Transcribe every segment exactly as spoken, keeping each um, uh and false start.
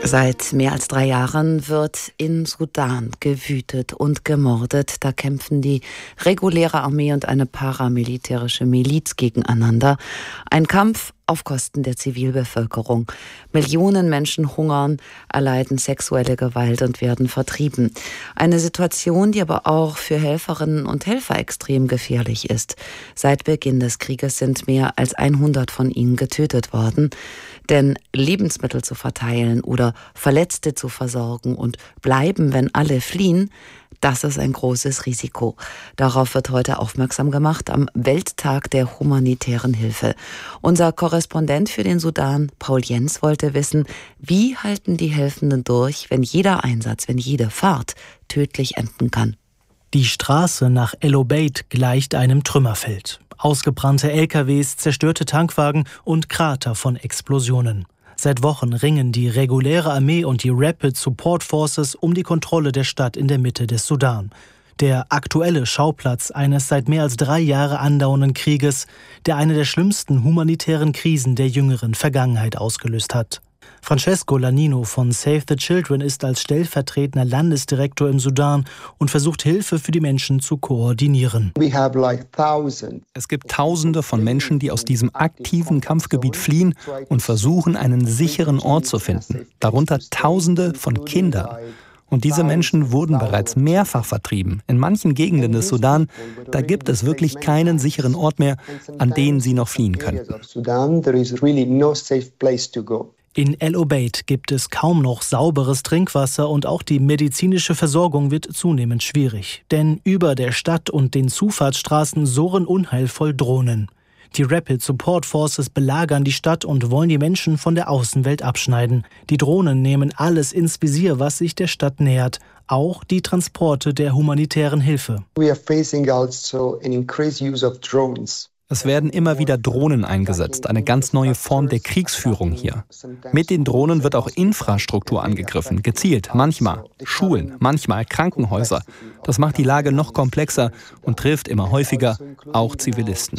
Seit mehr als drei Jahren wird in Sudan gewütet und gemordet. Da kämpfen die reguläre Armee und eine paramilitärische Miliz gegeneinander. Ein Kampf auf Kosten der Zivilbevölkerung. Millionen Menschen hungern, erleiden sexuelle Gewalt und werden vertrieben. Eine Situation, die aber auch für Helferinnen und Helfer extrem gefährlich ist. Seit Beginn des Krieges sind mehr als hundert von ihnen getötet worden. Denn Lebensmittel zu verteilen oder Verletzte zu versorgen und bleiben, wenn alle fliehen, das ist ein großes Risiko. Darauf wird heute aufmerksam gemacht am Welttag der humanitären Hilfe. Unser Korrespondent für den Sudan, Paul Jens, wollte wissen, wie halten die Helfenden durch, wenn jeder Einsatz, wenn jede Fahrt tödlich enden kann. Die Straße nach El Obeid gleicht einem Trümmerfeld. Ausgebrannte L K Ws, zerstörte Tankwagen und Krater von Explosionen. Seit Wochen ringen die reguläre Armee und die Rapid Support Forces um die Kontrolle der Stadt in der Mitte des Sudan. Der aktuelle Schauplatz eines seit mehr als drei Jahre andauernden Krieges, der eine der schlimmsten humanitären Krisen der jüngeren Vergangenheit ausgelöst hat. Francesco Lanino von Save the Children ist als stellvertretender Landesdirektor im Sudan und versucht, Hilfe für die Menschen zu koordinieren. Es gibt Tausende von Menschen, die aus diesem aktiven Kampfgebiet fliehen und versuchen, einen sicheren Ort zu finden. Darunter Tausende von Kindern. Und diese Menschen wurden bereits mehrfach vertrieben. In manchen Gegenden des Sudan, da gibt es wirklich keinen sicheren Ort mehr, an den sie noch fliehen könnten. In El Obeid gibt es kaum noch sauberes Trinkwasser und auch die medizinische Versorgung wird zunehmend schwierig. Denn über der Stadt und den Zufahrtsstraßen surren unheilvoll Drohnen. Die Rapid Support Forces belagern die Stadt und wollen die Menschen von der Außenwelt abschneiden. Die Drohnen nehmen alles ins Visier, was sich der Stadt nähert. Auch die Transporte der humanitären Hilfe. We are facing also an increased use of drones. Es werden immer wieder Drohnen eingesetzt, eine ganz neue Form der Kriegsführung hier. Mit den Drohnen wird auch Infrastruktur angegriffen, gezielt, manchmal Schulen, manchmal Krankenhäuser. Das macht die Lage noch komplexer und trifft immer häufiger auch Zivilisten.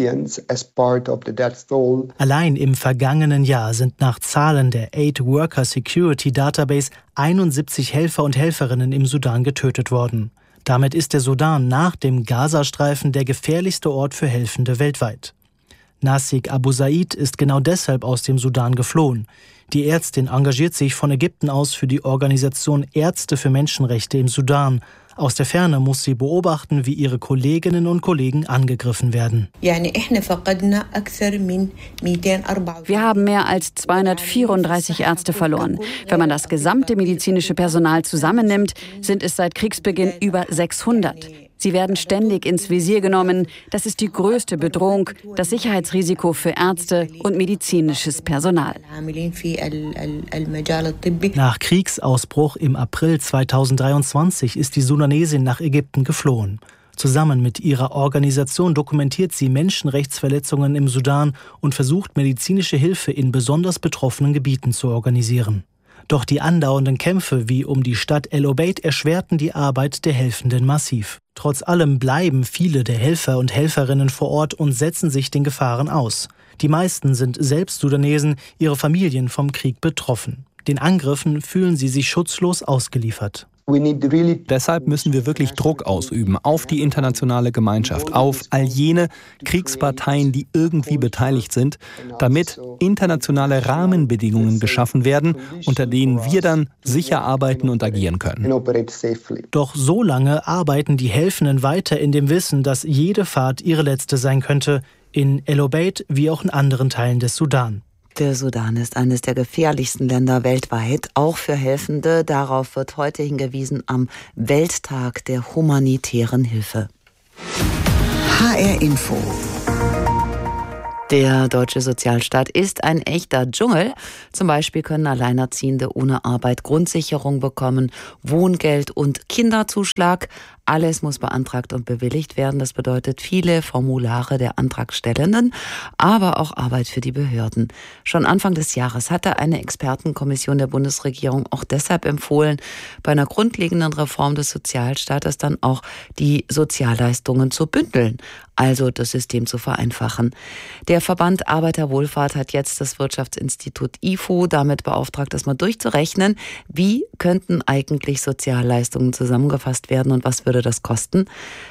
Allein im vergangenen Jahr sind nach Zahlen der Aid Worker Security Database einundsiebzig Helfer und Helferinnen im Sudan getötet worden. Damit ist der Sudan nach dem Gazastreifen der gefährlichste Ort für Helfende weltweit. Nasik Abu Said ist genau deshalb aus dem Sudan geflohen. Die Ärztin engagiert sich von Ägypten aus für die Organisation Ärzte für Menschenrechte im Sudan. Aus der Ferne muss sie beobachten, wie ihre Kolleginnen und Kollegen angegriffen werden. Wir haben mehr als zweihundertvierunddreißig Ärzte verloren. Wenn man das gesamte medizinische Personal zusammennimmt, sind es seit Kriegsbeginn über sechshundert. Sie werden ständig ins Visier genommen. Das ist die größte Bedrohung, das Sicherheitsrisiko für Ärzte und medizinisches Personal. Nach Kriegsausbruch im April zweitausenddreiundzwanzig ist die Sudanesin nach Ägypten geflohen. Zusammen mit ihrer Organisation dokumentiert sie Menschenrechtsverletzungen im Sudan und versucht, medizinische Hilfe in besonders betroffenen Gebieten zu organisieren. Doch die andauernden Kämpfe wie um die Stadt El Obeid erschwerten die Arbeit der Helfenden massiv. Trotz allem bleiben viele der Helfer und Helferinnen vor Ort und setzen sich den Gefahren aus. Die meisten sind selbst Sudanesen, ihre Familien vom Krieg betroffen. Den Angriffen fühlen sie sich schutzlos ausgeliefert. Deshalb müssen wir wirklich Druck ausüben auf die internationale Gemeinschaft, auf all jene Kriegsparteien, die irgendwie beteiligt sind, damit internationale Rahmenbedingungen geschaffen werden, unter denen wir dann sicher arbeiten und agieren können. Doch so lange arbeiten die Helfenden weiter in dem Wissen, dass jede Fahrt ihre letzte sein könnte, in El Obeid wie auch in anderen Teilen des Sudan. Der Sudan ist eines der gefährlichsten Länder weltweit, auch für Helfende. Darauf wird heute hingewiesen am Welttag der humanitären Hilfe. H R Info. Der deutsche Sozialstaat ist ein echter Dschungel. Zum Beispiel können Alleinerziehende ohne Arbeit Grundsicherung bekommen, Wohngeld und Kinderzuschlag. Alles muss beantragt und bewilligt werden. Das bedeutet viele Formulare der Antragstellenden, aber auch Arbeit für die Behörden. Schon Anfang des Jahres hatte eine Expertenkommission der Bundesregierung auch deshalb empfohlen, bei einer grundlegenden Reform des Sozialstaates dann auch die Sozialleistungen zu bündeln, also das System zu vereinfachen. Der Verband Arbeiterwohlfahrt hat jetzt das Wirtschaftsinstitut I F O damit beauftragt, das mal durchzurechnen, wie könnten eigentlich Sozialleistungen zusammengefasst werden und was würde das kosten.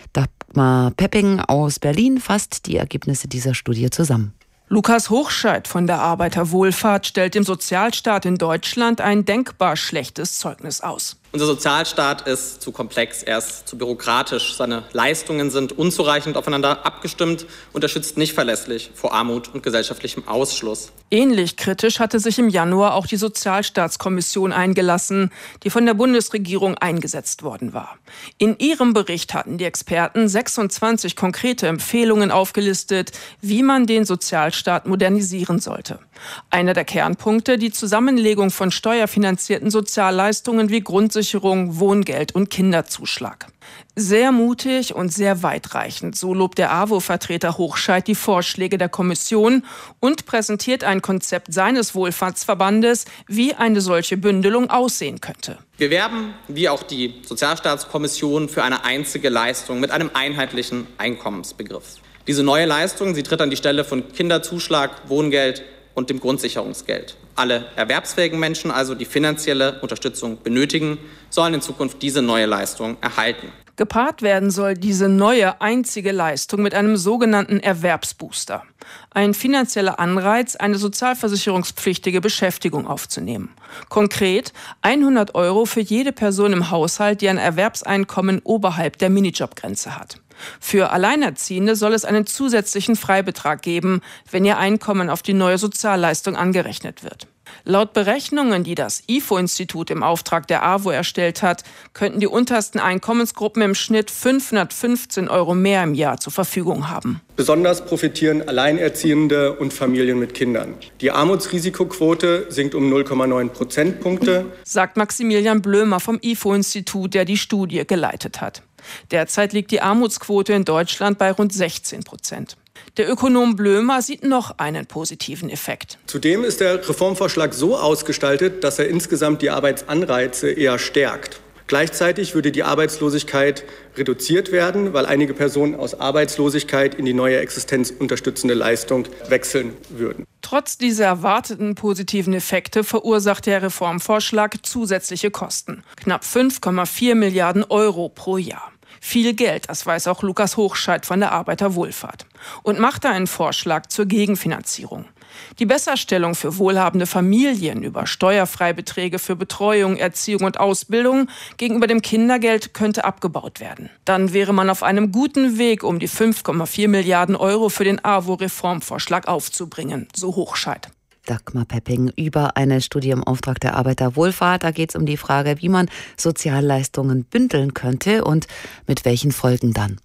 Dagmar Pepping aus Berlin fasst die Ergebnisse dieser Studie zusammen. Lukas Hochscheid von der Arbeiterwohlfahrt stellt dem Sozialstaat in Deutschland ein denkbar schlechtes Zeugnis aus. Unser Sozialstaat ist zu komplex, er ist zu bürokratisch. Seine Leistungen sind unzureichend aufeinander abgestimmt und er schützt nicht verlässlich vor Armut und gesellschaftlichem Ausschluss. Ähnlich kritisch hatte sich im Januar auch die Sozialstaatskommission eingelassen, die von der Bundesregierung eingesetzt worden war. In ihrem Bericht hatten die Experten sechsundzwanzig konkrete Empfehlungen aufgelistet, wie man den Sozialstaat modernisieren sollte. Einer der Kernpunkte, die Zusammenlegung von steuerfinanzierten Sozialleistungen wie Grundsicherung, Wohngeld und Kinderzuschlag. Sehr mutig und sehr weitreichend, so lobt der A W O-Vertreter Hochscheid die Vorschläge der Kommission und präsentiert ein Konzept seines Wohlfahrtsverbandes, wie eine solche Bündelung aussehen könnte. Wir werben, wie auch die Sozialstaatskommission, für eine einzige Leistung mit einem einheitlichen Einkommensbegriff. Diese neue Leistung, sie tritt an die Stelle von Kinderzuschlag, Wohngeld und dem Grundsicherungsgeld. Alle erwerbsfähigen Menschen, also die finanzielle Unterstützung benötigen, sollen in Zukunft diese neue Leistung erhalten. Gepaart werden soll diese neue einzige Leistung mit einem sogenannten Erwerbsbooster. Ein finanzieller Anreiz, eine sozialversicherungspflichtige Beschäftigung aufzunehmen. Konkret hundert Euro für jede Person im Haushalt, die ein Erwerbseinkommen oberhalb der Minijobgrenze hat. Für Alleinerziehende soll es einen zusätzlichen Freibetrag geben, wenn ihr Einkommen auf die neue Sozialleistung angerechnet wird. Laut Berechnungen, die das I F O-Institut im Auftrag der A W O erstellt hat, könnten die untersten Einkommensgruppen im Schnitt fünfhundertfünfzehn Euro mehr im Jahr zur Verfügung haben. Besonders profitieren Alleinerziehende und Familien mit Kindern. Die Armutsrisikoquote sinkt um null Komma neun Prozentpunkte, sagt Maximilian Blömer vom I F O-Institut, der die Studie geleitet hat. Derzeit liegt die Armutsquote in Deutschland bei rund sechzehn Prozent. Der Ökonom Blömer sieht noch einen positiven Effekt. Zudem ist der Reformvorschlag so ausgestaltet, dass er insgesamt die Arbeitsanreize eher stärkt. Gleichzeitig würde die Arbeitslosigkeit reduziert werden, weil einige Personen aus Arbeitslosigkeit in die neue existenzunterstützende Leistung wechseln würden. Trotz dieser erwarteten positiven Effekte verursacht der Reformvorschlag zusätzliche Kosten. Knapp fünf Komma vier Milliarden Euro pro Jahr. Viel Geld, das weiß auch Lukas Hochscheid von der Arbeiterwohlfahrt. Und macht da einen Vorschlag zur Gegenfinanzierung. Die Besserstellung für wohlhabende Familien über Steuerfreibeträge für Betreuung, Erziehung und Ausbildung gegenüber dem Kindergeld könnte abgebaut werden. Dann wäre man auf einem guten Weg, um die fünf Komma vier Milliarden Euro für den A W O-Reformvorschlag aufzubringen, so Hochscheid. Dagmar Pepping über eine Studie im Auftrag der Arbeiterwohlfahrt. Da geht es um die Frage, wie man Sozialleistungen bündeln könnte und mit welchen Folgen dann.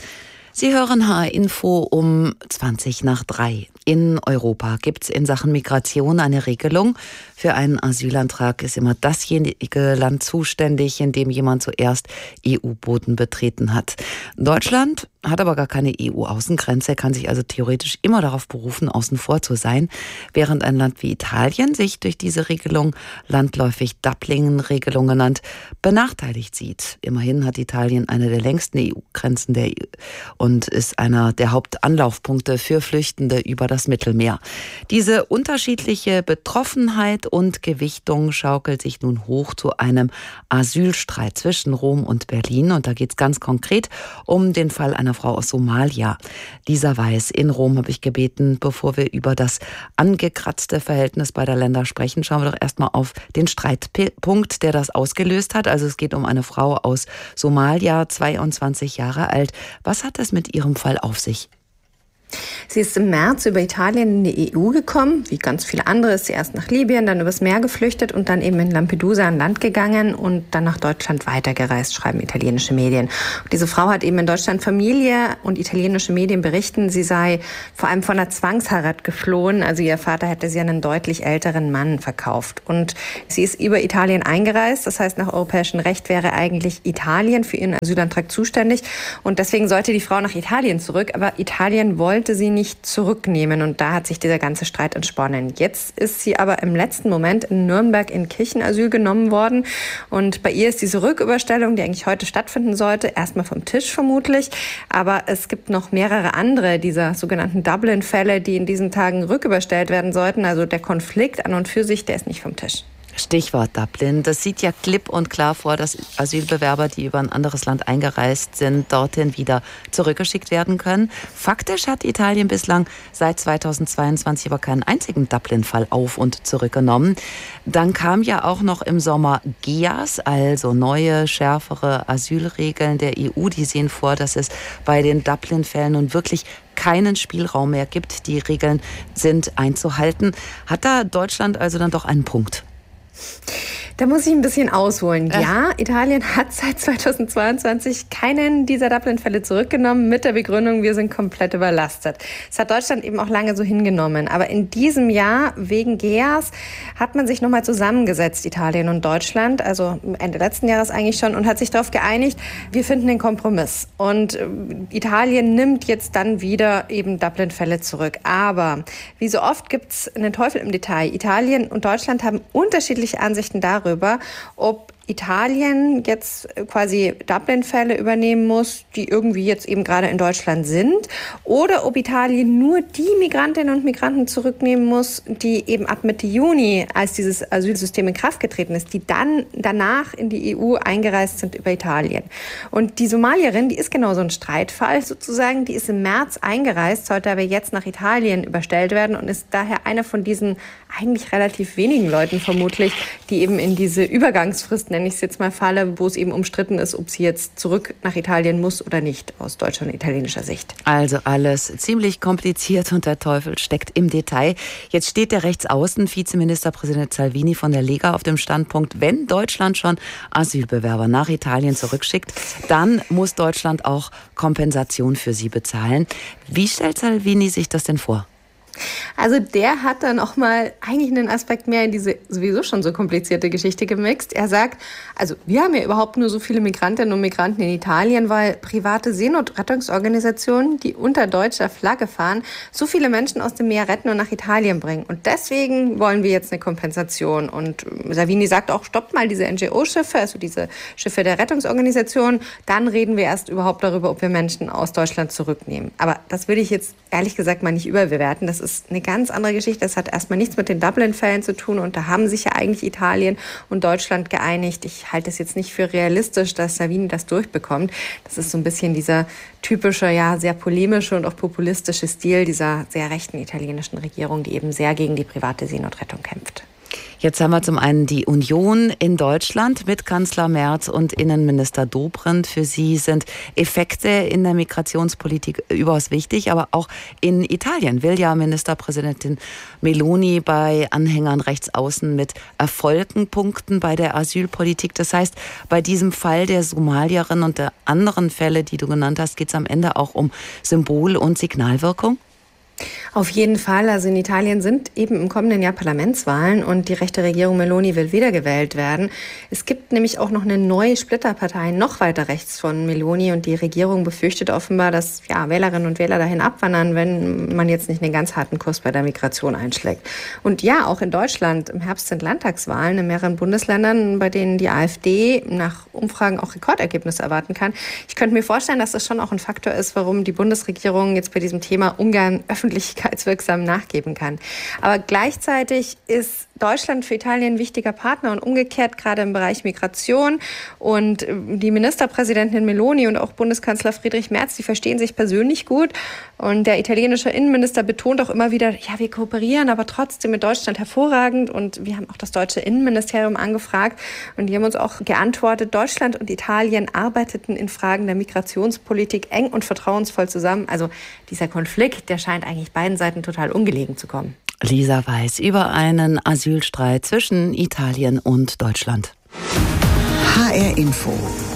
Sie hören H R Info um zwanzig nach drei. In Europa gibt es in Sachen Migration eine Regelung. Für einen Asylantrag ist immer dasjenige Land zuständig, in dem jemand zuerst E U-Boden betreten hat. Deutschland hat aber gar keine E U-Außengrenze, kann sich also theoretisch immer darauf berufen, außen vor zu sein, während ein Land wie Italien sich durch diese Regelung, landläufig Dublin-Regelung genannt, benachteiligt sieht. Immerhin hat Italien eine der längsten E U-Grenzen der E U und ist einer der Hauptanlaufpunkte für Flüchtende über das Mittelmeer. Diese unterschiedliche Betroffenheit und Gewichtung schaukelt sich nun hoch zu einem Asylstreit zwischen Rom und Berlin. Und da geht es ganz konkret um den Fall einer Frau aus Somalia. Lisa Weiß in Rom habe ich gebeten, bevor wir über das angekratzte Verhältnis beider Länder sprechen, schauen wir doch erstmal auf den Streitpunkt, der das ausgelöst hat. Also es geht um eine Frau aus Somalia, zweiundzwanzig Jahre alt. Was hat es mit ihrem Fall auf sich? Sie ist im März über Italien in die E U gekommen. Wie ganz viele andere ist sie erst nach Libyen, dann übers Meer geflüchtet und dann eben in Lampedusa an Land gegangen und dann nach Deutschland weitergereist, schreiben italienische Medien. Und diese Frau hat eben in Deutschland Familie und italienische Medien berichten, sie sei vor allem von einer Zwangsheirat geflohen. Also ihr Vater hätte sie an einen deutlich älteren Mann verkauft. Und sie ist über Italien eingereist. Das heißt, nach europäischem Recht wäre eigentlich Italien für ihren Asylantrag zuständig. Und deswegen sollte die Frau nach Italien zurück. Aber Italien wollte sie nicht zurücknehmen und da hat sich dieser ganze Streit entsponnen. Jetzt ist sie aber im letzten Moment in Nürnberg in Kirchenasyl genommen worden und bei ihr ist diese Rücküberstellung, die eigentlich heute stattfinden sollte, erstmal vom Tisch vermutlich, aber es gibt noch mehrere andere dieser sogenannten Dublin-Fälle, die in diesen Tagen rücküberstellt werden sollten. Also der Konflikt an und für sich, der ist nicht vom Tisch. Stichwort Dublin. Das sieht ja klipp und klar vor, dass Asylbewerber, die über ein anderes Land eingereist sind, dorthin wieder zurückgeschickt werden können. Faktisch hat Italien bislang seit zweitausendzweiundzwanzig aber keinen einzigen Dublin-Fall auf- und zurückgenommen. Dann kam ja auch noch im Sommer G E A S, also neue, schärfere Asylregeln der E U. Die sehen vor, dass es bei den Dublin-Fällen nun wirklich keinen Spielraum mehr gibt. Die Regeln sind einzuhalten. Hat da Deutschland also dann doch einen Punkt? Da muss ich ein bisschen ausholen. Ja, Italien hat seit zweitausendzweiundzwanzig keinen dieser Dublin-Fälle zurückgenommen mit der Begründung, wir sind komplett überlastet. Das hat Deutschland eben auch lange so hingenommen. Aber in diesem Jahr, wegen G E A S, hat man sich nochmal zusammengesetzt, Italien und Deutschland, also Ende letzten Jahres eigentlich schon, und hat sich darauf geeinigt, wir finden einen Kompromiss. Und Italien nimmt jetzt dann wieder eben Dublin-Fälle zurück. Aber wie so oft gibt es einen Teufel im Detail. Italien und Deutschland haben unterschiedliche Ansichten darüber, ob Italien jetzt quasi Dublin-Fälle übernehmen muss, die irgendwie jetzt eben gerade in Deutschland sind, oder ob Italien nur die Migrantinnen und Migranten zurücknehmen muss, die eben ab Mitte Juni, als dieses Asylsystem in Kraft getreten ist, die dann danach in die E U eingereist sind über Italien. Und die Somalierin, die ist genau so ein Streitfall sozusagen, die ist im März eingereist, sollte aber jetzt nach Italien überstellt werden und ist daher einer von diesen eigentlich relativ wenigen Leuten vermutlich, die eben in diese Übergangsfrist, nenne ich es jetzt mal, falle, wo es eben umstritten ist, ob sie jetzt zurück nach Italien muss oder nicht, aus deutscher und italienischer Sicht. Also alles ziemlich kompliziert und der Teufel steckt im Detail. Jetzt steht der Rechtsaußen-Vizeministerpräsident Salvini von der Lega auf dem Standpunkt, wenn Deutschland schon Asylbewerber nach Italien zurückschickt, dann muss Deutschland auch Kompensation für sie bezahlen. Wie stellt Salvini sich das denn vor? Also der hat dann auch mal eigentlich einen Aspekt mehr in diese sowieso schon so komplizierte Geschichte gemixt. Er sagt, also wir haben ja überhaupt nur so viele Migrantinnen und Migranten in Italien, weil private Seenotrettungsorganisationen, die unter deutscher Flagge fahren, so viele Menschen aus dem Meer retten und nach Italien bringen. Und deswegen wollen wir jetzt eine Kompensation. Und Salvini sagt auch, stoppt mal diese N G O-Schiffe, also diese Schiffe der Rettungsorganisationen, dann reden wir erst überhaupt darüber, ob wir Menschen aus Deutschland zurücknehmen. Aber das würde ich jetzt ehrlich gesagt mal nicht überbewerten. Das ist eine ganz andere Geschichte. Das hat erstmal nichts mit den Dublin-Fällen zu tun. Und da haben sich ja eigentlich Italien und Deutschland geeinigt. Ich halte es jetzt nicht für realistisch, dass Salvini das durchbekommt. Das ist so ein bisschen dieser typische, ja, sehr polemische und auch populistische Stil dieser sehr rechten italienischen Regierung, die eben sehr gegen die private Seenotrettung kämpft. Jetzt haben wir zum einen die Union in Deutschland mit Kanzler Merz und Innenminister Dobrindt. Für sie sind Effekte in der Migrationspolitik überaus wichtig, aber auch in Italien will ja Ministerpräsidentin Meloni bei Anhängern rechts außen mit Erfolgen punkten bei der Asylpolitik. Das heißt, bei diesem Fall der Somalierin und der anderen Fälle, die du genannt hast, geht es am Ende auch um Symbol- und Signalwirkung? Auf jeden Fall. Also in Italien sind eben im kommenden Jahr Parlamentswahlen und die rechte Regierung Meloni will wiedergewählt werden. Es gibt nämlich auch noch eine neue Splitterpartei noch weiter rechts von Meloni und die Regierung befürchtet offenbar, dass ja, Wählerinnen und Wähler dahin abwandern, wenn man jetzt nicht einen ganz harten Kurs bei der Migration einschlägt. Und ja, auch in Deutschland im Herbst sind Landtagswahlen in mehreren Bundesländern, bei denen die AfD nach Umfragen auch Rekordergebnisse erwarten kann. Ich könnte mir vorstellen, dass das schon auch ein Faktor ist, warum die Bundesregierung jetzt bei diesem Thema ungern öffentlich öffentlichkeitswirksam nachgeben kann. Aber gleichzeitig ist Deutschland für Italien ein wichtiger Partner und umgekehrt gerade im Bereich Migration. Und die Ministerpräsidentin Meloni und auch Bundeskanzler Friedrich Merz, die verstehen sich persönlich gut. Und der italienische Innenminister betont auch immer wieder, ja, wir kooperieren aber trotzdem mit Deutschland hervorragend. Und wir haben auch das deutsche Innenministerium angefragt. Und die haben uns auch geantwortet, Deutschland und Italien arbeiteten in Fragen der Migrationspolitik eng und vertrauensvoll zusammen. Also dieser Konflikt, der scheint eigentlich beiden Seiten total ungelegen zu kommen. Lisa Weiß über einen Asylstreit zwischen Italien und Deutschland. H R Info.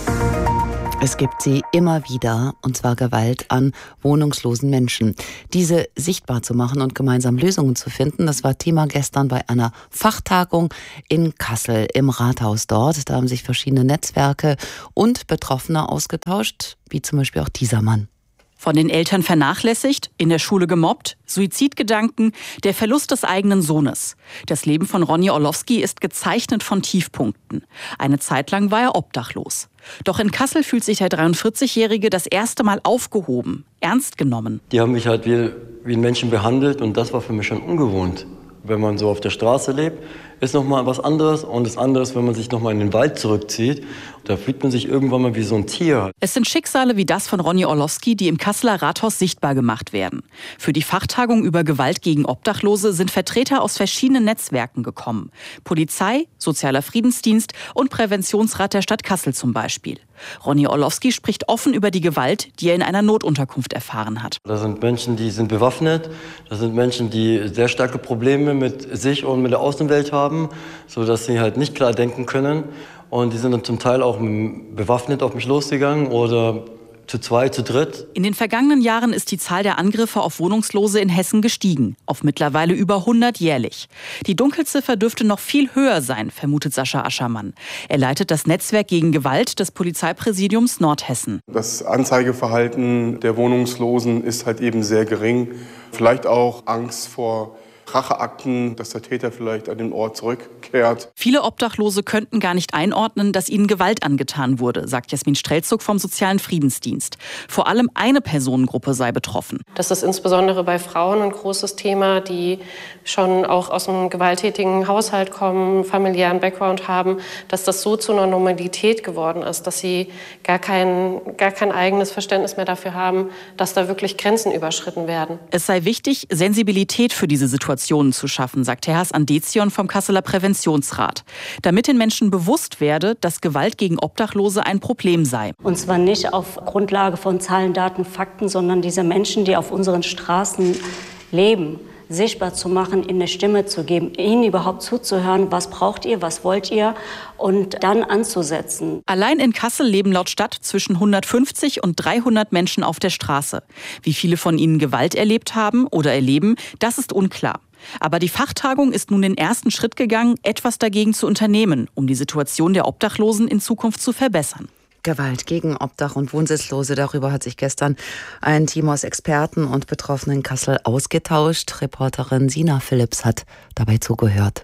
Es gibt sie immer wieder, und zwar Gewalt an wohnungslosen Menschen. Diese sichtbar zu machen und gemeinsam Lösungen zu finden, das war Thema gestern bei einer Fachtagung in Kassel im Rathaus dort. Da haben sich verschiedene Netzwerke und Betroffene ausgetauscht, wie zum Beispiel auch dieser Mann. Von den Eltern vernachlässigt, in der Schule gemobbt, Suizidgedanken, der Verlust des eigenen Sohnes. Das Leben von Ronny Orlowski ist gezeichnet von Tiefpunkten. Eine Zeit lang war er obdachlos. Doch in Kassel fühlt sich der dreiundvierzigjährige das erste Mal aufgehoben, ernst genommen. Die haben mich halt wie, wie einen Menschen behandelt und das war für mich schon ungewohnt. Wenn man so auf der Straße lebt, ist noch mal was anderes. Und das andere ist, wenn man sich noch mal in den Wald zurückzieht. Da fühlt man sich irgendwann mal wie so ein Tier. Es sind Schicksale wie das von Ronny Orlowski, die im Kasseler Rathaus sichtbar gemacht werden. Für die Fachtagung über Gewalt gegen Obdachlose sind Vertreter aus verschiedenen Netzwerken gekommen. Polizei, Sozialer Friedensdienst und Präventionsrat der Stadt Kassel zum Beispiel. Ronny Orlowski spricht offen über die Gewalt, die er in einer Notunterkunft erfahren hat. Das sind Menschen, die sind bewaffnet. Das sind Menschen, die sehr starke Probleme mit sich und mit der Außenwelt haben, sodass sie halt nicht klar denken können. Und die sind dann zum Teil auch bewaffnet auf mich losgegangen oder zu zwei, zu dritt. In den vergangenen Jahren ist die Zahl der Angriffe auf Wohnungslose in Hessen gestiegen, auf mittlerweile über hundert jährlich. Die Dunkelziffer dürfte noch viel höher sein, vermutet Sascha Aschermann. Er leitet das Netzwerk gegen Gewalt des Polizeipräsidiums Nordhessen. Das Anzeigeverhalten der Wohnungslosen ist halt eben sehr gering. Vielleicht auch Angst vor Racheakten, dass der Täter vielleicht an den Ort zurückkehrt. Viele Obdachlose könnten gar nicht einordnen, dass ihnen Gewalt angetan wurde, sagt Jasmin Strelzug vom Sozialen Friedensdienst. Vor allem eine Personengruppe sei betroffen. Das ist insbesondere bei Frauen ein großes Thema, die schon auch aus einem gewalttätigen Haushalt kommen, familiären Background haben, dass das so zu einer Normalität geworden ist, dass sie gar kein, gar kein eigenes Verständnis mehr dafür haben, dass da wirklich Grenzen überschritten werden. Es sei wichtig, Sensibilität für diese Situation zu schaffen, sagt Terhas Andezion vom Kasseler Präventionsrat. Damit den Menschen bewusst werde, dass Gewalt gegen Obdachlose ein Problem sei. Und zwar nicht auf Grundlage von Zahlen, Daten, Fakten, sondern diese Menschen, die auf unseren Straßen leben, sichtbar zu machen, ihnen eine Stimme zu geben, ihnen überhaupt zuzuhören, was braucht ihr, was wollt ihr und dann anzusetzen. Allein in Kassel leben laut Stadt zwischen hundertfünfzig und dreihundert Menschen auf der Straße. Wie viele von ihnen Gewalt erlebt haben oder erleben, das ist unklar. Aber die Fachtagung ist nun den ersten Schritt gegangen, etwas dagegen zu unternehmen, um die Situation der Obdachlosen in Zukunft zu verbessern. Gewalt gegen Obdach- und Wohnsitzlose. Darüber hat sich gestern ein Team aus Experten und Betroffenen in Kassel ausgetauscht. Reporterin Sina Philipps hat dabei zugehört.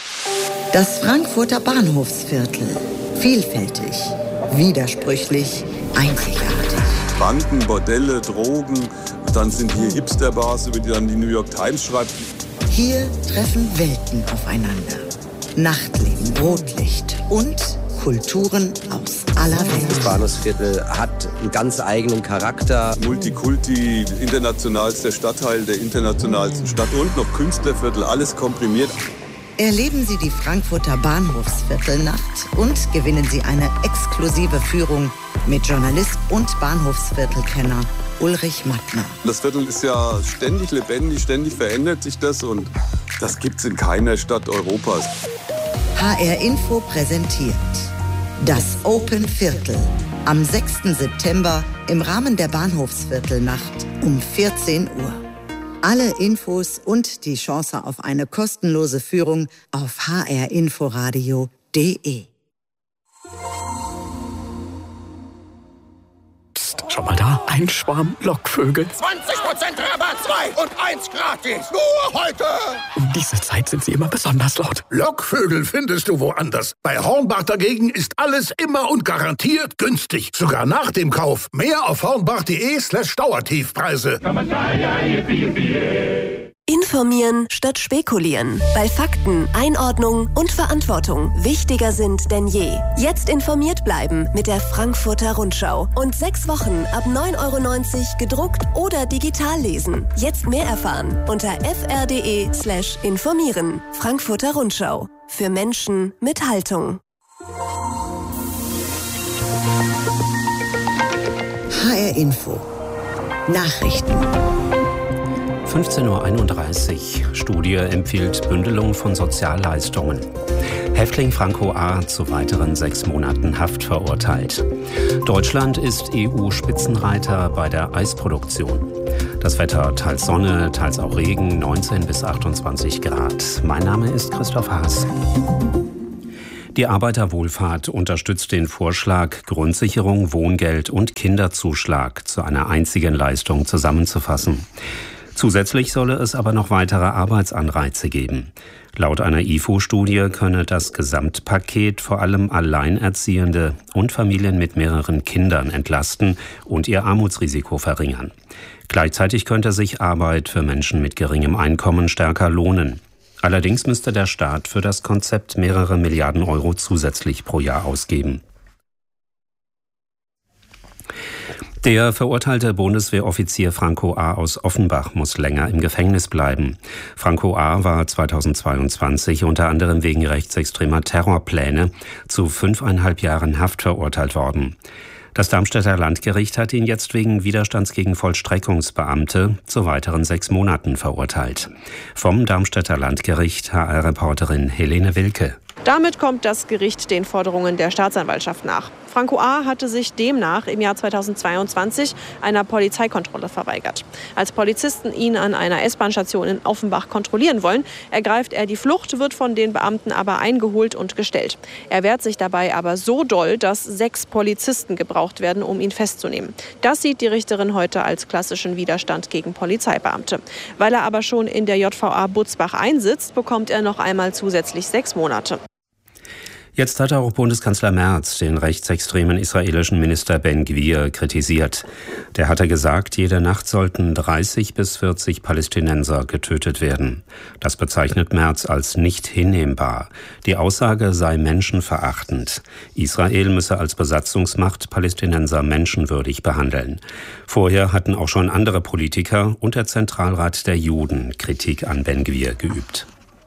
Das Frankfurter Bahnhofsviertel. Vielfältig, widersprüchlich, einzigartig. Banken, Bordelle, Drogen. Dann sind hier Hipsterbars, über die dann die New York Times schreibt. Hier treffen Welten aufeinander. Nachtleben, Rotlicht und Kulturen aus aller Welt. Das Bahnhofsviertel hat einen ganz eigenen Charakter. Multikulti, internationalster Stadtteil der internationalsten Stadt und noch Künstlerviertel, alles komprimiert. Erleben Sie die Frankfurter Bahnhofsviertelnacht und gewinnen Sie eine exklusive Führung mit Journalist und Bahnhofsviertelkenner Ulrich Mattner. Das Viertel ist ja ständig lebendig, ständig verändert sich das und das gibt's in keiner Stadt Europas. H R Info präsentiert das Open Viertel am sechsten September im Rahmen der Bahnhofsviertelnacht um vierzehn Uhr. Alle Infos und die Chance auf eine kostenlose Führung auf h r inforadio punkt de. Psst. Schau mal da, ein Schwarm Lockvögel. zwanzig Prozent Rabatt, zwei und eins gratis. Nur heute. Um diese Zeit sind sie immer besonders laut. Lockvögel findest du woanders. Bei Hornbach dagegen ist alles immer und garantiert günstig. Sogar nach dem Kauf. Mehr auf hornbach.de slash Dauertiefpreise. Informieren statt spekulieren, weil Fakten, Einordnung und Verantwortung wichtiger sind denn je. Jetzt informiert bleiben mit der Frankfurter Rundschau und sechs Wochen ab neun Euro neunzig gedruckt oder digital lesen. Jetzt mehr erfahren unter fr.de slash informieren. Frankfurter Rundschau. Für Menschen mit Haltung. H R Info. Nachrichten. fünfzehn Uhr einunddreißig. Studie empfiehlt Bündelung von Sozialleistungen. Häftling Franco A. zu weiteren sechs Monaten Haft verurteilt. Deutschland ist E U-Spitzenreiter bei der Eisproduktion. Das Wetter teils Sonne, teils auch Regen, neunzehn bis achtundzwanzig Grad. Mein Name ist Christoph Haas. Die Arbeiterwohlfahrt unterstützt den Vorschlag, Grundsicherung, Wohngeld und Kinderzuschlag zu einer einzigen Leistung zusammenzufassen. Zusätzlich solle es aber noch weitere Arbeitsanreize geben. Laut einer I F O-Studie könne das Gesamtpaket vor allem Alleinerziehende und Familien mit mehreren Kindern entlasten und ihr Armutsrisiko verringern. Gleichzeitig könnte sich Arbeit für Menschen mit geringem Einkommen stärker lohnen. Allerdings müsste der Staat für das Konzept mehrere Milliarden Euro zusätzlich pro Jahr ausgeben. Der verurteilte Bundeswehroffizier Franco A. aus Offenbach muss länger im Gefängnis bleiben. Franco A. war zweitausendzweiundzwanzig unter anderem wegen rechtsextremer Terrorpläne zu fünfeinhalb Jahren Haft verurteilt worden. Das Darmstädter Landgericht hat ihn jetzt wegen Widerstands gegen Vollstreckungsbeamte zu weiteren sechs Monaten verurteilt. Vom Darmstädter Landgericht H R-Reporterin Helene Wilke. Damit kommt das Gericht den Forderungen der Staatsanwaltschaft nach. Franco A. hatte sich demnach im Jahr zweitausendzweiundzwanzig einer Polizeikontrolle verweigert. Als Polizisten ihn an einer S-Bahn-Station in Offenbach kontrollieren wollen, ergreift er die Flucht, wird von den Beamten aber eingeholt und gestellt. Er wehrt sich dabei aber so doll, dass sechs Polizisten gebraucht werden, um ihn festzunehmen. Das sieht die Richterin heute als klassischen Widerstand gegen Polizeibeamte. Weil er aber schon in der J V A Butzbach einsitzt, bekommt er noch einmal zusätzlich sechs Monate. Jetzt hat auch Bundeskanzler Merz den rechtsextremen israelischen Minister Ben-Gvir kritisiert. Der hatte gesagt, jede Nacht sollten dreißig bis vierzig Palästinenser getötet werden. Das bezeichnet Merz als nicht hinnehmbar. Die Aussage sei menschenverachtend. Israel müsse als Besatzungsmacht Palästinenser menschenwürdig behandeln. Vorher hatten auch schon andere Politiker und der Zentralrat der Juden Kritik an Ben-Gvir geübt.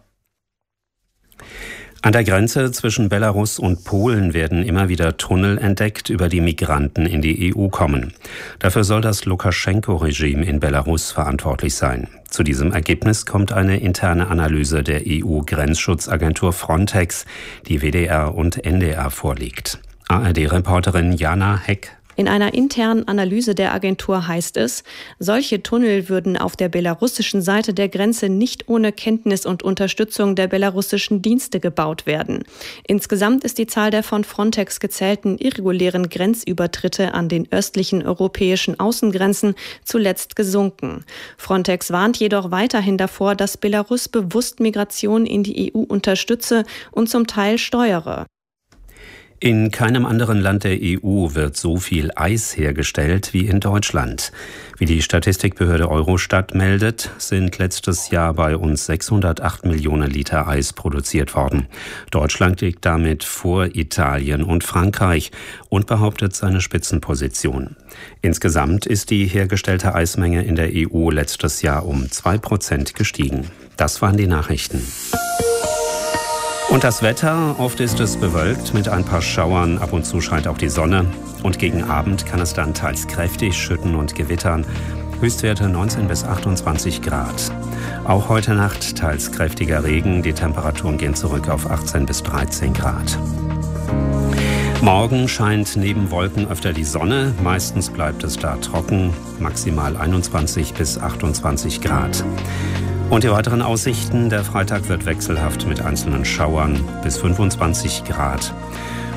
An der Grenze zwischen Belarus und Polen werden immer wieder Tunnel entdeckt, über die Migranten in die E U kommen. Dafür soll das Lukaschenko-Regime in Belarus verantwortlich sein. Zu diesem Ergebnis kommt eine interne Analyse der E U-Grenzschutzagentur Frontex, die W D R und N D R vorliegt. A R D-Reporterin Jana Heck. In einer internen Analyse der Agentur heißt es, solche Tunnel würden auf der belarussischen Seite der Grenze nicht ohne Kenntnis und Unterstützung der belarussischen Dienste gebaut werden. Insgesamt ist die Zahl der von Frontex gezählten irregulären Grenzübertritte an den östlichen europäischen Außengrenzen zuletzt gesunken. Frontex warnt jedoch weiterhin davor, dass Belarus bewusst Migration in die E U unterstütze und zum Teil steuere. In keinem anderen Land der E U wird so viel Eis hergestellt wie in Deutschland. Wie die Statistikbehörde Eurostat meldet, sind letztes Jahr bei uns sechshundertacht Millionen Liter Eis produziert worden. Deutschland liegt damit vor Italien und Frankreich und behauptet seine Spitzenposition. Insgesamt ist die hergestellte Eismenge in der E U letztes Jahr um zwei Prozent gestiegen. Das waren die Nachrichten. Und das Wetter, oft ist es bewölkt mit ein paar Schauern, ab und zu scheint auch die Sonne. Und gegen Abend kann es dann teils kräftig schütten und gewittern. Höchstwerte neunzehn bis achtundzwanzig Grad. Auch heute Nacht teils kräftiger Regen, die Temperaturen gehen zurück auf achtzehn bis dreizehn Grad. Morgen scheint neben Wolken öfter die Sonne, meistens bleibt es da trocken, maximal einundzwanzig bis achtundzwanzig Grad. Und die weiteren Aussichten, der Freitag wird wechselhaft mit einzelnen Schauern bis fünfundzwanzig Grad.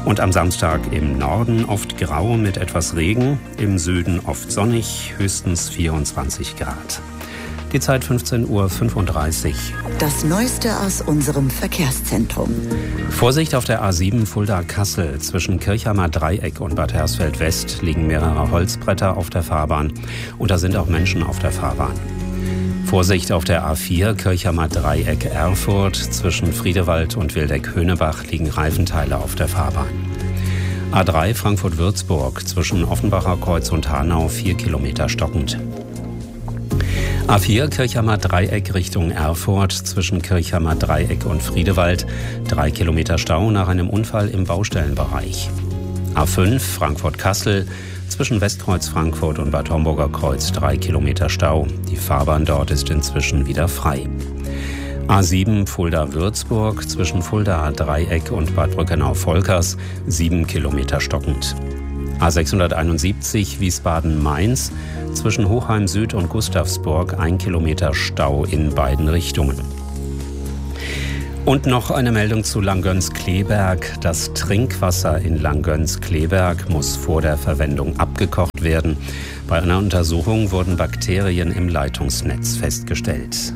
Und am Samstag im Norden oft grau mit etwas Regen, im Süden oft sonnig, höchstens vierundzwanzig Grad. Die Zeit fünfzehn Uhr fünfunddreißig. Das Neueste aus unserem Verkehrszentrum. Vorsicht auf der A sieben Fulda-Kassel. Zwischen Kirchheimer Dreieck und Bad Hersfeld-West liegen mehrere Holzbretter auf der Fahrbahn. Und da sind auch Menschen auf der Fahrbahn. Vorsicht auf der A vier Kirchheimer Dreieck Erfurt. Zwischen Friedewald und Wildeck-Höhnebach liegen Reifenteile auf der Fahrbahn. A drei Frankfurt-Würzburg. Zwischen Offenbacher Kreuz und Hanau vier Kilometer stockend. A vier Kirchheimer Dreieck Richtung Erfurt, zwischen Kirchheimer Dreieck und Friedewald, drei Kilometer Stau nach einem Unfall im Baustellenbereich. A fünf Frankfurt-Kassel, zwischen Westkreuz Frankfurt und Bad Homburger Kreuz, drei Kilometer Stau. Die Fahrbahn dort ist inzwischen wieder frei. A sieben Fulda-Würzburg, zwischen Fulda Dreieck und Bad Brückenau-Volkers, sieben Kilometer stockend. A sechshunderteinundsiebzig Wiesbaden-Mainz, zwischen Hochheim Süd und Gustavsburg, ein Kilometer Stau in beiden Richtungen. Und noch eine Meldung zu Langgöns-Kleberg. Das Trinkwasser in Langgöns-Kleberg muss vor der Verwendung abgekocht werden. Bei einer Untersuchung wurden Bakterien im Leitungsnetz festgestellt.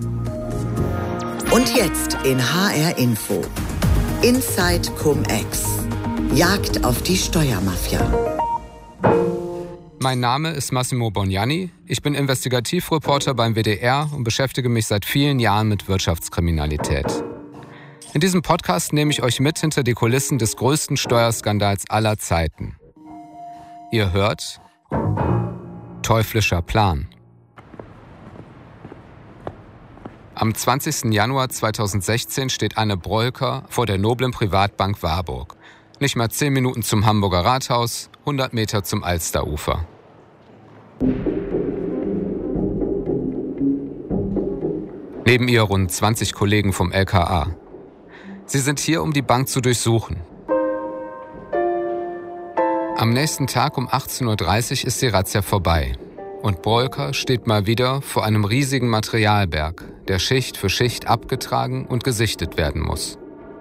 Und jetzt in H R Info. Inside Cum-Ex. Jagd auf die Steuermafia. Mein Name ist Massimo Bognani. Ich bin Investigativreporter beim W D R und beschäftige mich seit vielen Jahren mit Wirtschaftskriminalität. In diesem Podcast nehme ich euch mit hinter die Kulissen des größten Steuerskandals aller Zeiten. Ihr hört Teuflischer Plan. Am zwanzigsten Januar zweitausendsechzehn steht Anne Breuker vor der noblen Privatbank Warburg. Nicht mal zehn Minuten zum Hamburger Rathaus, hundert Meter zum Alsterufer. Neben ihr rund zwanzig Kollegen vom L K A. Sie sind hier, um die Bank zu durchsuchen. Am nächsten Tag um achtzehn Uhr dreißig ist die Razzia vorbei. Und Breuker steht mal wieder vor einem riesigen Materialberg, der Schicht für Schicht abgetragen und gesichtet werden muss.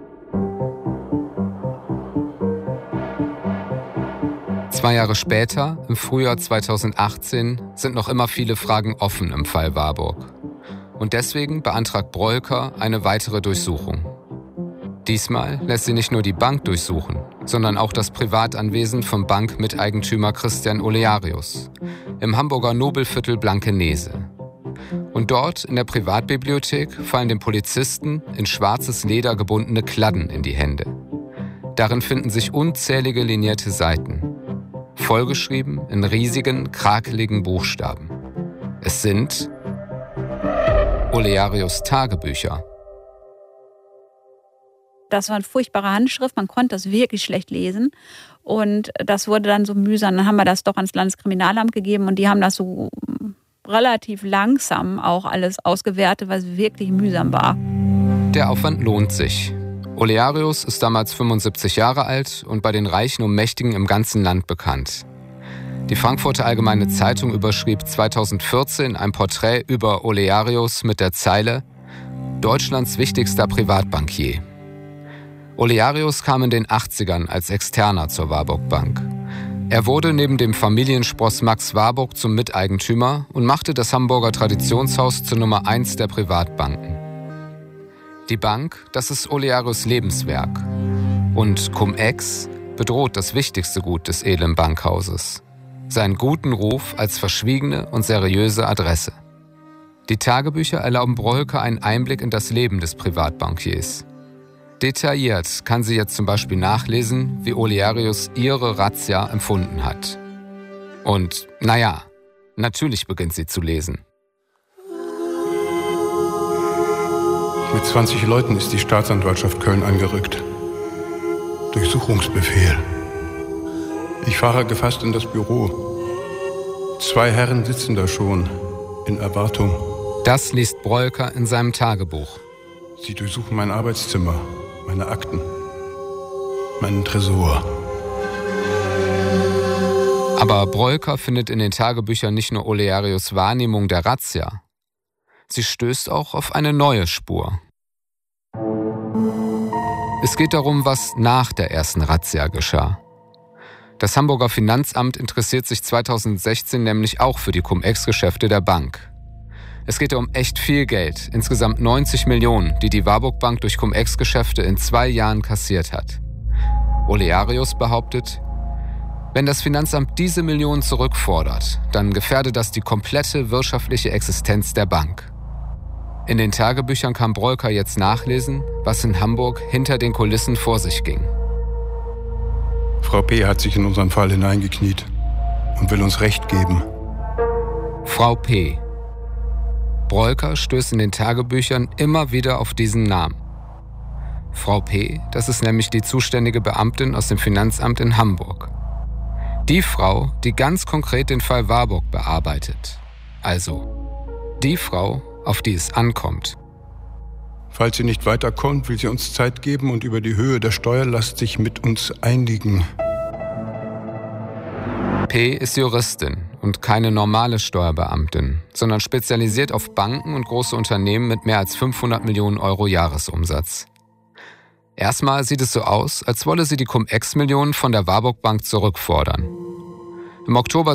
Zwei Jahre später, im Frühjahr zweitausendachtzehn, sind noch immer viele Fragen offen im Fall Warburg. Und deswegen beantragt Breuker eine weitere Durchsuchung. Diesmal lässt sie nicht nur die Bank durchsuchen, sondern auch das Privatanwesen vom Bankmiteigentümer Christian Olearius im Hamburger Nobelviertel Blankenese. Und dort in der Privatbibliothek fallen dem Polizisten in schwarzes Leder gebundene Kladden in die Hände. Darin finden sich unzählige linierte Seiten. Vollgeschrieben in riesigen, krakeligen Buchstaben. Es sind Olearius Tagebücher. Das war eine furchtbare Handschrift, man konnte das wirklich schlecht lesen. Und das wurde dann so mühsam. Dann haben wir das doch ans Landeskriminalamt gegeben und die haben das so relativ langsam auch alles ausgewertet, weil es wirklich mühsam war. Der Aufwand lohnt sich. Olearius ist damals fünfundsiebzig Jahre alt und bei den Reichen und Mächtigen im ganzen Land bekannt. Die Frankfurter Allgemeine Zeitung überschrieb zweitausendvierzehn ein Porträt über Olearius mit der Zeile »Deutschlands wichtigster Privatbankier«. Olearius kam in den achtzigern als Externer zur Warburg Bank. Er wurde neben dem Familienspross Max Warburg zum Miteigentümer und machte das Hamburger Traditionshaus zur Nummer eins der Privatbanken. Die Bank, das ist Olearius' Lebenswerk. Und Cum-Ex bedroht das wichtigste Gut des edlen Bankhauses. Seinen guten Ruf als verschwiegene und seriöse Adresse. Die Tagebücher erlauben Breuker einen Einblick in das Leben des Privatbankiers. Detailliert kann sie jetzt zum Beispiel nachlesen, wie Olearius ihre Razzia empfunden hat. Und, naja, natürlich beginnt sie zu lesen. Mit zwanzig Leuten ist die Staatsanwaltschaft Köln angerückt. Durchsuchungsbefehl. Ich fahre gefasst in das Büro. Zwei Herren sitzen da schon, in Erwartung. Das liest Breuker in seinem Tagebuch. Sie durchsuchen mein Arbeitszimmer, meine Akten, meinen Tresor. Aber Breuker findet in den Tagebüchern nicht nur Olearius' Wahrnehmung der Razzia. Sie stößt auch auf eine neue Spur. Es geht darum, was nach der ersten Razzia geschah. Das Hamburger Finanzamt interessiert sich zweitausendsechzehn nämlich auch für die Cum-Ex-Geschäfte der Bank. Es geht um echt viel Geld, insgesamt neunzig Millionen, die die Warburg Bank durch Cum-Ex-Geschäfte in zwei Jahren kassiert hat. Olearius behauptet, wenn das Finanzamt diese Millionen zurückfordert, dann gefährde das die komplette wirtschaftliche Existenz der Bank. In den Tagebüchern kann Broeker jetzt nachlesen, was in Hamburg hinter den Kulissen vor sich ging. Frau P. hat sich in unseren Fall hineingekniet und will uns Recht geben. Frau P. Broeker stößt in den Tagebüchern immer wieder auf diesen Namen. Frau P., das ist nämlich die zuständige Beamtin aus dem Finanzamt in Hamburg. Die Frau, die ganz konkret den Fall Warburg bearbeitet. Also die Frau, auf die es ankommt. Falls sie nicht weiterkommt, will sie uns Zeit geben und über die Höhe der Steuerlast sich mit uns einigen. P. ist Juristin und keine normale Steuerbeamtin, sondern spezialisiert auf Banken und große Unternehmen mit mehr als fünfhundert Millionen Euro Jahresumsatz. Erstmal sieht es so aus, als wolle sie die Cum-Ex-Millionen von der Warburg Bank zurückfordern. Im Oktober